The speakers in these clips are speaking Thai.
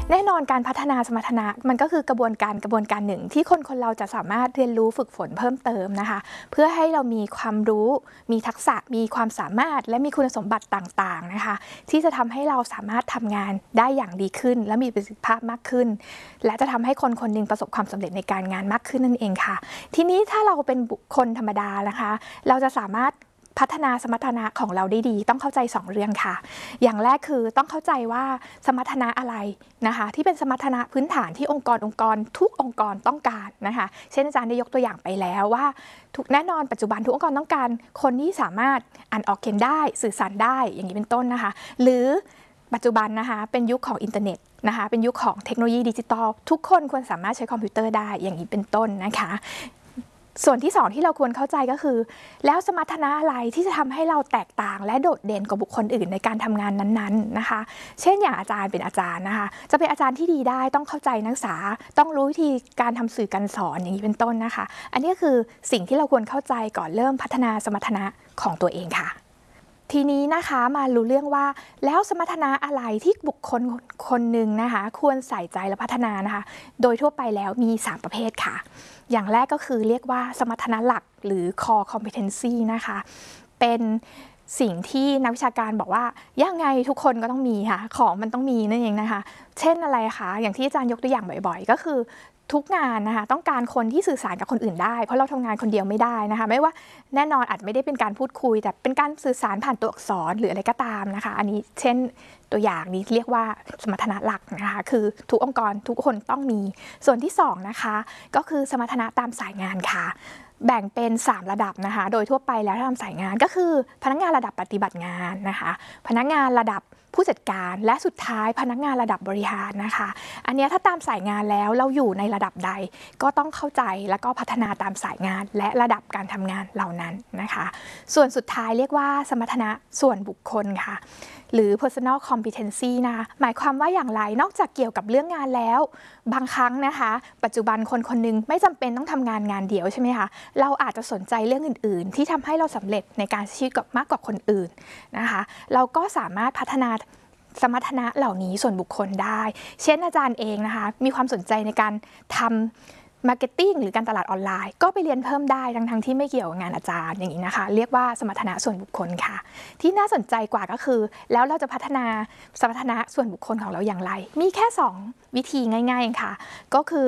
แน่นอนการพัฒนาสมรรถนะมันก็คือกระบวนการหนึ่งที่คนเราจะสามารถเรียนรู้ฝึกฝนเพิ่มเติมนะคะเพื่อให้เรามีความรู้มีทักษะมีความสามารถและมีคุณสมบัติต่างๆนะคะที่จะทำให้เราสามารถทำงานได้อย่างดีขึ้นและมีประสิทธิภาพมากขึ้นและจะทำให้คนหนึ่งประสบความสำเร็จในการงานมากขึ้นนั่นเองค่ะทีนี้ถ้าเราเป็นบุคคลธรรมดานะคะเราจะสามารถพัฒนาสมรรถนะของเราได้ดีต้องเข้าใจ2เรื่องค่ะอย่างแรกคือต้องเข้าใจว่าสมรรถนะอะไรนะคะที่เป็นสมรรถนะพื้นฐานที่องค์กรทุกองค์กรต้องการนะคะเช่นอาจารย์ได้ยกตัวอย่างไปแล้วว่าแน่นอนปัจจุบันทุกองค์กรต้องการคนที่สามารถอ่านออกเขียนได้สื่อสารได้อย่างนี้เป็นต้นนะคะหรือปัจจุบันนะคะเป็นยุคของอินเทอร์เน็ตนะคะเป็นยุคของเทคโนโลยีดิจิทัลทุกคนควรสามารถใช้คอมพิวเตอร์ได้อย่างนี้เป็นต้นนะคะส่วนที่2ที่เราควรเข้าใจก็คือแล้วสมรรถนะอะไรที่จะทำให้เราแตกต่างและโดดเด่นกว่าบุคคลอื่นในการทำงานนั้นๆนะคะเช่นอย่างอาจารย์เป็นอาจารย์นะคะจะเป็นอาจารย์ที่ดีได้ต้องเข้าใจนักศึกษาต้องรู้วิธีการทำสื่อการสอนอย่างนี้เป็นต้นนะคะอันนี้คือสิ่งที่เราควรเข้าใจก่อนเริ่มพัฒนาสมรรถนะของตัวเองค่ะทีนี้นะคะมารู้เรื่องว่าแล้วสมรรถนะอะไรที่บุคคลคนหนึ่งนะคะควรใส่ใจและพัฒนานะคะโดยทั่วไปแล้วมี3ประเภทค่ะอย่างแรกก็คือเรียกว่าสมรรถนะหลักหรือ core competency นะคะเป็นสิ่งที่นักวิชาการบอกว่ายังไงทุกคนก็ต้องมีค่ะของมันต้องมีนั่นเองนะคะเช่นอะไรคะอย่างที่อาจารย์ยกตัวอย่างบ่อยๆก็คือทุกงานนะคะต้องการคนที่สื่อสารกับคนอื่นได้เพราะเราทำงานคนเดียวไม่ได้นะคะไม่ว่าแน่นอนอาจไม่ได้เป็นการพูดคุยแต่เป็นการสื่อสารผ่านตัวอักษรหรืออะไรก็ตามนะคะอันนี้เช่นตัวอย่างนี้เรียกว่าสมรรถนะหลักนะคะคือทุกองค์กรทุกคนต้องมีส่วนที่2นะคะก็คือสมรรถนะตามสายงานค่ะแบ่งเป็น3ระดับนะคะโดยทั่วไปแล้วทำสายงานก็คือพนักงานระดับปฏิบัติงานนะคะพนักงานระดับผู้จัดการและสุดท้ายพนักงานระดับบริหารนะคะอันนี้ถ้าตามสายงานแล้วเราอยู่ในระดับใดก็ต้องเข้าใจแล้วก็พัฒนาตามสายงานและระดับการทำงานเหล่านั้นนะคะส่วนสุดท้ายเรียกว่าสมรรถนะส่วนบุคคลค่ะหรือ personal competency นะคะหมายความว่าอย่างไรนอกจากเกี่ยวกับเรื่องงานแล้วบางครั้งนะคะปัจจุบันคนหนึ่งไม่จำเป็นต้องทำงานเดียวใช่ไหมคะเราอาจจะสนใจเรื่องอื่นๆที่ทำให้เราสำเร็จในการชีวิตมากกว่าคนอื่นนะคะเราก็สามารถพัฒนาสมรรถนะเหล่านี้ส่วนบุคคลได้เช่นอาจารย์เองนะคะมีความสนใจในการทำมาร์เก็ตติ้งหรือการตลาดออนไลน์ก็ไปเรียนเพิ่มได้ทั้งที่ไม่เกี่ยวกับงานอาจารย์อย่างนี้นะคะเรียกว่าสมรรถนะส่วนบุคคลค่ะที่น่าสนใจกว่าก็คือแล้วเราจะพัฒนาสมรรถนะส่วนบุคคลของเราอย่างไรมีแค่2วิธีง่ายๆค่ะก็คือ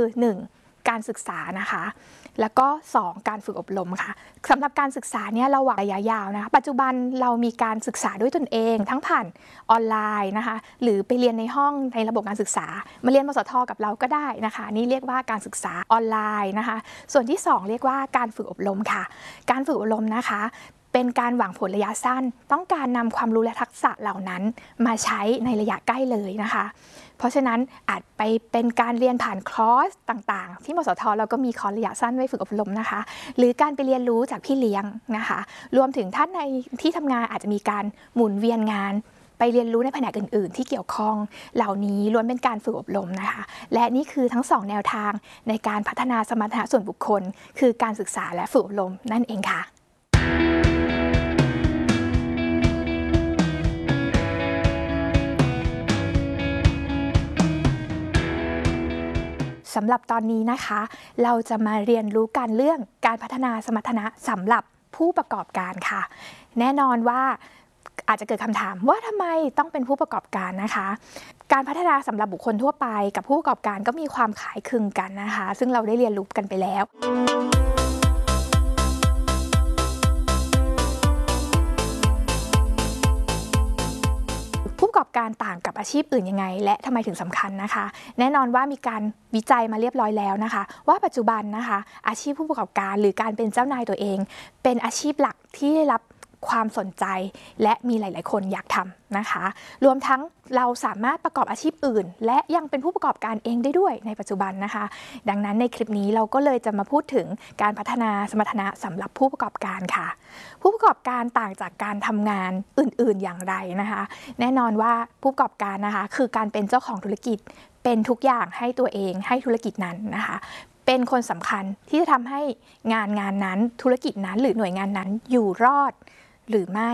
1การศึกษานะคะแล้วก็2การฝึกอบรมค่ะสำหรับการศึกษาเนี่ยเราหวังระยะยาวนะคะปัจจุบันเรามีการศึกษาด้วยตนเองทั้งผ่านออนไลน์นะคะหรือไปเรียนในห้องในระบบการศึกษามาเรียนมสท.กับเราก็ได้นะคะนี่เรียกว่าการศึกษาออนไลน์นะคะส่วนที่2เรียกว่าการฝึกอบรมค่ะการฝึกอบรมนะคะเป็นการหวังผลระยะสั้นต้องการนำความรู้และทักษะเหล่านั้นมาใช้ในระยะใกล้เลยนะคะเพราะฉะนั้นอาจไปเป็นการเรียนผ่านคอร์สต่างๆที่มสท.เราก็มีคอร์สระยะสั้นไว้ฝึกอบรมนะคะหรือการไปเรียนรู้จากพี่เลี้ยงนะคะรวมถึงท่านในที่ทำงานอาจจะมีการหมุนเวียนงานไปเรียนรู้ในแผนกอื่นๆที่เกี่ยวข้องเหล่านี้ล้วนเป็นการฝึกอบรมนะคะและนี่คือทั้ง2แนวทางในการพัฒนาสมรรถนะส่วนบุคคลคือการศึกษาและฝึกอบรมนั่นเองค่ะสำหรับตอนนี้นะคะเราจะมาเรียนรู้กันเรื่องการพัฒนาสมรรถนะสำหรับผู้ประกอบการค่ะแน่นอนว่าอาจจะเกิดคำถามว่าทำไมต้องเป็นผู้ประกอบการนะคะการพัฒนาสำหรับบุคคลทั่วไปกับผู้ประกอบการก็มีความคล้ายคลึงกันนะคะซึ่งเราได้เรียนรู้กันไปแล้วผู้ประกอบการต่างกับอาชีพอื่นยังไงและทำไมถึงสำคัญนะคะแน่นอนว่ามีการวิจัยมาเรียบร้อยแล้วนะคะว่าปัจจุบันนะคะอาชีพผู้ประกอบการหรือการเป็นเจ้านายตัวเองเป็นอาชีพหลักที่ได้รับความสนใจและมีหลายๆคนอยากทำนะคะรวมทั้งเราสามารถประกอบอาชีพอื่นและยังเป็นผู้ประกอบการเองได้ด้วยในปัจจุบันนะคะดังนั้นในคลิปนี้เราก็เลยจะมาพูดถึงการพัฒนาสมรรถนะสำหรับผู้ประกอบการค่ะผู้ประกอบการต่างจากการทำงานอื่นๆอย่างไรนะคะแน่นอนว่าผู้ประกอบการนะคะคือการเป็นเจ้าของธุรกิจเป็นทุกอย่างให้ตัวเองให้ธุรกิจนั้นนะคะเป็นคนสำคัญที่จะทำให้งานนั้นธุรกิจนั้นหรือหน่วยงานนั้นอยู่รอดหรือไม่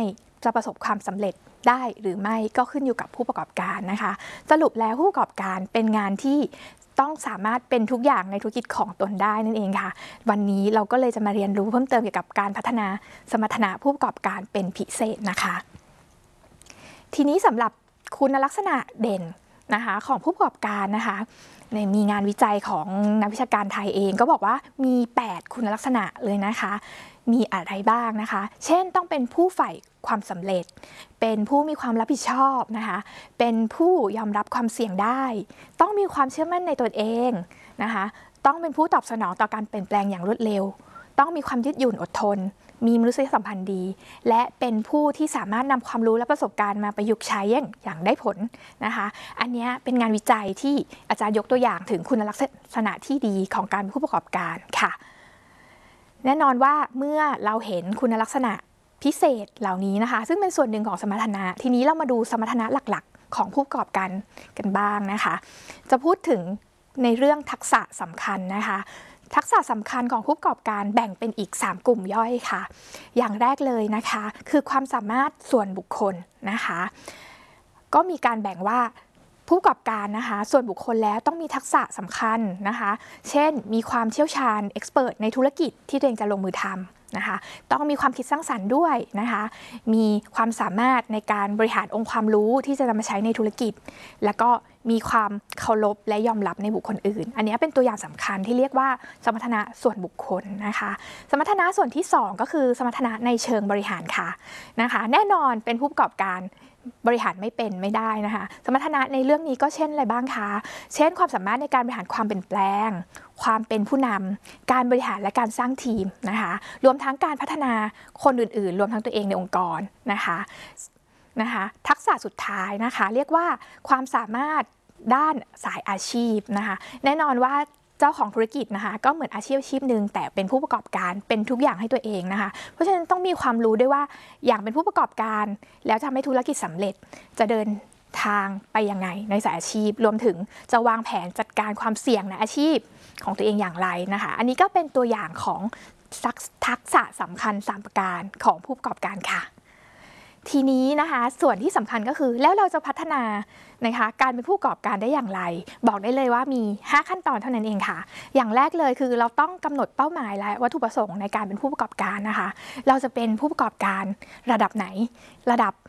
จะประสบความสำเร็จได้หรือไม่ก็ขึ้นอยู่กับผู้ประกอบการนะคะสรุปแล้วผู้ประกอบการเป็นงานที่ต้องสามารถเป็นทุกอย่างในธุรกิจของตนได้นั่นเองค่ะวันนี้เราก็เลยจะมาเรียนรู้เพิ่มเติมเกี่ยวกับการพัฒนาสมรรถนะผู้ประกอบการเป็นพิเศษนะคะทีนี้สำหรับคุณลักษณะเด่นนะคะของผู้ประกอบการนะคะมีงานวิจัยของนักวิชาการไทยเองก็บอกว่ามี8คุณลักษณะเลยนะคะมีอะไรบ้างนะคะเช่นต้องเป็นผู้ใฝ่ความสำเร็จเป็นผู้มีความรับผิดชอบนะคะเป็นผู้ยอมรับความเสี่ยงได้ต้องมีความเชื่อมั่นในตนเองนะคะต้องเป็นผู้ตอบสนองต่อการเปลี่ยนแปลงอย่างรวดเร็วต้องมีความยืดหยุ่นอดทนมีมนุษยสัมพันธ์ดีและเป็นผู้ที่สามารถนำความรู้และประสบการณ์มาประยุกต์ใช้อย่างได้ผลนะคะอันนี้เป็นงานวิจัยที่อาจารย์ยกตัวอย่างถึงคุณลักษณะที่ดีของการเป็นผู้ประกอบการค่ะแน่นอนว่าเมื่อเราเห็นคุณลักษณะพิเศษเหล่านี้นะคะซึ่งเป็นส่วนหนึ่งของสมรรถนะทีนี้เรามาดูสมรรถนะหลักๆของผู้ประกอบการกันบ้างนะคะจะพูดถึงในเรื่องทักษะสำคัญนะคะทักษะสำคัญของผู้ประกอบการแบ่งเป็นอีก3กลุ่มย่อยค่ะอย่างแรกเลยนะคะคือความสามารถส่วนบุคคลนะคะก็มีการแบ่งว่าผู้ประกอบการนะคะส่วนบุคคลแล้วต้องมีทักษะสำคัญนะคะเช่นมีความเชี่ยวชาญเอ็กซ์เพิร์ทในธุรกิจที่ตัวเองจะลงมือทำนะคะต้องมีความคิดสร้างสรรค์ด้วยนะคะมีความสามารถในการบริหารองค์ความรู้ที่จะนำมาใช้ในธุรกิจแล้วก็มีความเคารพและยอมรับในบุคคลอื่นอันนี้เป็นตัวอย่างสำคัญที่เรียกว่าสมรรถนะส่วนบุคคลนะคะสมรรถนะส่วนที่2ก็คือสมรรถนะในเชิงบริหารค่ะนะคะแน่นอนเป็นผู้ประกอบการบริหารไม่ได้นะคะสมรรถนะในเรื่องนี้ก็เช่นอะไรบ้างคะเช่นความสามารถในการบริหารความเปลี่ยนแปลงความเป็นผู้นำการบริหารและการสร้างทีมนะคะรวมทั้งการพัฒนาคนอื่นๆรวมทั้งตัวเองในองค์กรนะคะทักษะสุดท้ายนะคะเรียกว่าความสามารถด้านสายอาชีพนะคะแน่นอนว่าเจ้าของธุรกิจนะคะก็เหมือนอาชีพหนึ่งแต่เป็นผู้ประกอบการเป็นทุกอย่างให้ตัวเองนะคะเพราะฉะนั้นต้องมีความรู้ด้วยว่าอย่างเป็นผู้ประกอบการแล้วทำให้ธุรกิจสำเร็จจะเดินทางไปยังไงในสายอาชีพรวมถึงจะวางแผนจัดการความเสี่ยงในอาชีพของตัวเองอย่างไรนะคะอันนี้ก็เป็นตัวอย่างของทักษะสำคัญ3ประการของผู้ประกอบการค่ะทีนี้นะคะส่วนที่สำคัญก็คือแล้วเราจะพัฒนานะคะการเป็นผู้ประกอบการได้อย่างไรบอกได้เลยว่ามี5ขั้นตอนเท่านั้นเองค่ะอย่างแรกเลยคือเราต้องกำหนดเป้าหมายและวัตถุประสงค์ในการเป็นผู้ประกอบการนะคะเราจะเป็นผู้ประกอบการระดับไหนระดับ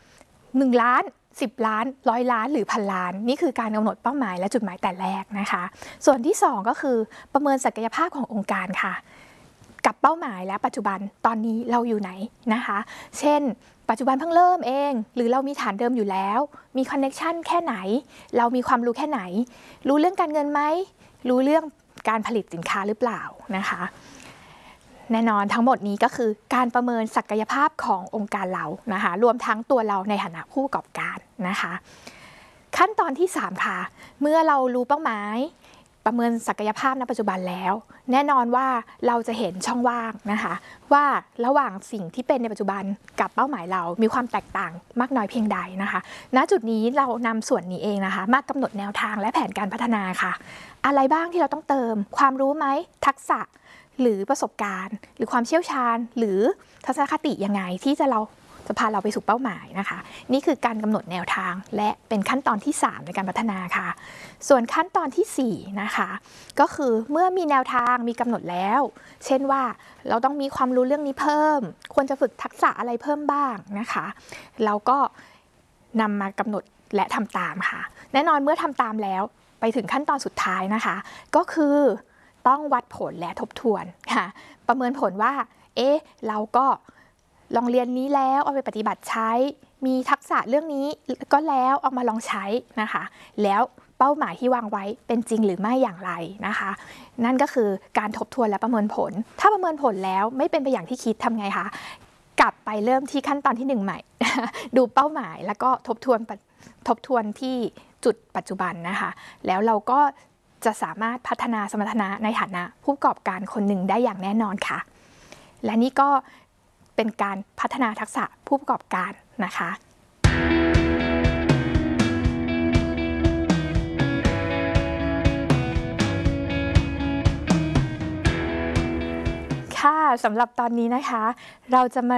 1 ล้าน10 ล้าน100 ล้านหรือ1,000 ล้านนี่คือการกำหนดเป้าหมายและจุดหมายแต่แรกนะคะส่วนที่2ก็คือประเมินศักยภาพขององค์การค่ะกับเป้าหมายและปัจจุบันตอนนี้เราอยู่ไหนนะคะเช่นปัจจุบันเพิ่งเริ่มเองหรือเรามีฐานเดิมอยู่แล้วมีคอนเนคชั่นแค่ไหนเรามีความรู้แค่ไหนรู้เรื่องการเงินไหมรู้เรื่องการผลิตสินค้าหรือเปล่านะคะแน่นอนทั้งหมดนี้ก็คือการประเมินศักยภาพขององค์การเรานะคะรวมทั้งตัวเราในฐานะผู้ประกอบการนะคะขั้นตอนที่3ค่ะเมื่อเรารู้เป้าหมายประเมินศักยภาพณปัจจุบันแล้วแน่นอนว่าเราจะเห็นช่องว่างนะคะว่าระหว่างสิ่งที่เป็นในปัจจุบันกับเป้าหมายเรามีความแตกต่างมากน้อยเพียงใดนะคะณจุดนี้เรานำส่วนนี้เองนะคะมากำหนดแนวทางและแผนการพัฒนาค่ะอะไรบ้างที่เราต้องเติมความรู้ไหมทักษะหรือประสบการณ์หรือความเชี่ยวชาญหรือทัศนคติยังไงที่จะพาเราไปสู่เป้าหมายนะคะนี่คือการกำหนดแนวทางและเป็นขั้นตอนที่3ในการพัฒนาค่ะส่วนขั้นตอนที่4นะคะก็คือเมื่อมีแนวทางมีกำหนดแล้วเช่นว่าเราต้องมีความรู้เรื่องนี้เพิ่มควรจะฝึกทักษะอะไรเพิ่มบ้างนะคะเราก็นำมากำหนดและทำตามค่ะแน่นอนเมื่อทำตามแล้วไปถึงขั้นตอนสุดท้ายนะคะก็คือต้องวัดผลและทบทวนค่ะประเมินผลว่าเราก็ลองเรียนนี้แล้วเอาไปปฏิบัติใช้มีทักษะเรื่องนี้ก็แล้วเอามาลองใช้นะคะแล้วเป้าหมายที่วางไว้เป็นจริงหรือไม่อย่างไรนะคะนั่นก็คือการทบทวนและประเมินผลถ้าประเมินผลแล้วไม่เป็นไปอย่างที่คิดทำไงคะกลับไปเริ่มที่ขั้นตอนที่1ใหม่ ดูเป้าหมายแล้วก็ทบทวนที่จุดปัจจุบันนะคะแล้วเราก็จะสามารถพัฒนาสมรรถนะในฐานะผู้ประกอบการคนหนึ่งได้อย่างแน่นอนค่ะและนี่ก็เป็นการพัฒนาทักษะผู้ประกอบการนะคะค่ะสำหรับตอนนี้นะคะเราจะมา